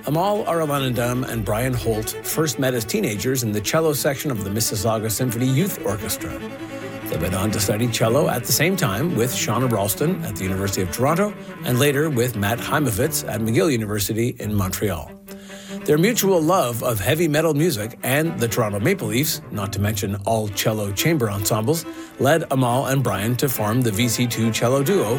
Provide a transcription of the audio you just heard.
Amal Aravanandam and Brian Holt first met as teenagers in the cello section of the Mississauga Symphony Youth Orchestra. They went on to study cello at the same time with Shauna Ralston at the University of Toronto and later with Matt Heimovitz at McGill University in Montreal. Their mutual love of heavy metal music and the Toronto Maple Leafs, not to mention all cello chamber ensembles, led Amal and Brian to form the VC2 cello duo